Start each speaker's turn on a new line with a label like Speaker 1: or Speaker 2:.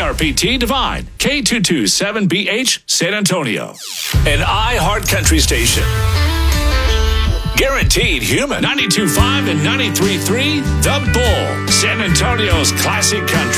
Speaker 1: WRPT Divine, K227BH, San Antonio. An iHeart Country station. Guaranteed human. 92.5 and 93.3, The Bull, San Antonio's classic country.